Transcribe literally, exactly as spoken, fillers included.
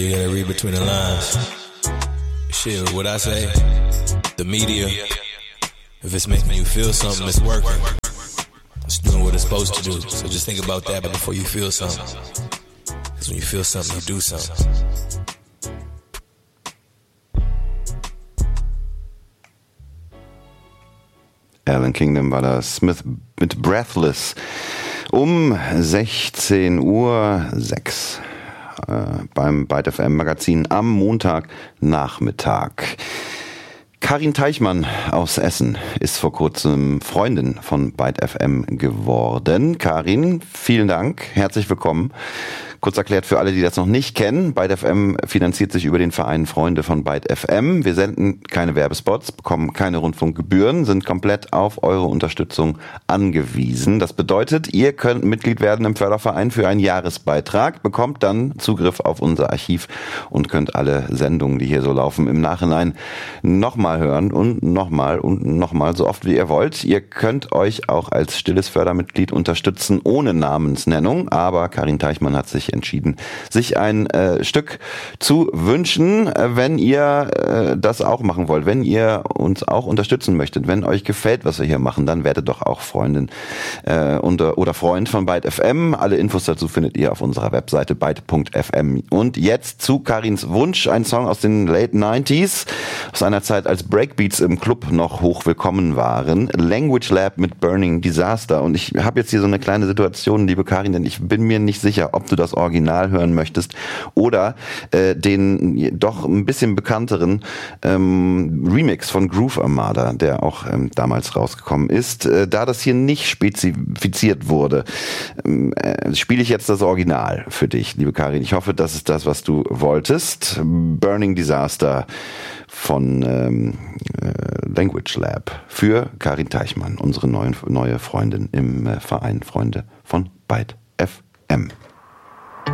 You gotta read between the lines. Shit, what I say, the media, if it's making you feel something, it's working. It's doing what it's supposed to do. So just think about that before you feel something. Because when you feel something, you do something. Alan Kingdom war das, Smith mit Breathless. Um sechzehn Uhr sechs äh, beim Byte F M Magazin am Montagnachmittag. Karin Teichmann aus Essen ist vor kurzem Freundin von Byte F M geworden. Karin, vielen Dank, herzlich willkommen. Kurz erklärt für alle, die das noch nicht kennen, Byte F M finanziert sich über den Verein Freunde von Byte F M. Wir senden keine Werbespots, bekommen keine Rundfunkgebühren, sind komplett auf eure Unterstützung angewiesen. Das bedeutet, ihr könnt Mitglied werden im Förderverein für einen Jahresbeitrag, bekommt dann Zugriff auf unser Archiv und könnt alle Sendungen, die hier so laufen, im Nachhinein nochmal hören und nochmal und nochmal, so oft wie ihr wollt. Ihr könnt euch auch als stilles Fördermitglied unterstützen, ohne Namensnennung, aber Karin Teichmann hat sich entschieden, sich ein äh, Stück zu wünschen, äh, wenn ihr äh, das auch machen wollt, wenn ihr uns auch unterstützen möchtet, wenn euch gefällt, was wir hier machen, dann werdet doch auch Freundin äh, und, oder Freund von Byte F M. Alle Infos dazu findet ihr auf unserer Webseite byte punkt f m. Und jetzt zu Karins Wunsch, ein Song aus den Late neunziger, aus einer Zeit, als Breakbeats im Club noch hoch willkommen waren. Language Lab mit Burning Disaster. Und ich habe jetzt hier so eine kleine Situation, liebe Karin, denn ich bin mir nicht sicher, ob du das Original hören möchtest oder äh, den doch ein bisschen bekannteren ähm, Remix von Groove Armada, der auch ähm, damals rausgekommen ist. Äh, da das hier nicht spezifiziert wurde, äh, spiele ich jetzt das Original für dich, liebe Karin. Ich hoffe, das ist das, was du wolltest. Burning Disaster von ähm, äh, Language Lab für Karin Teichmann, unsere neue, neue Freundin im äh, Verein Freunde von Byte F M.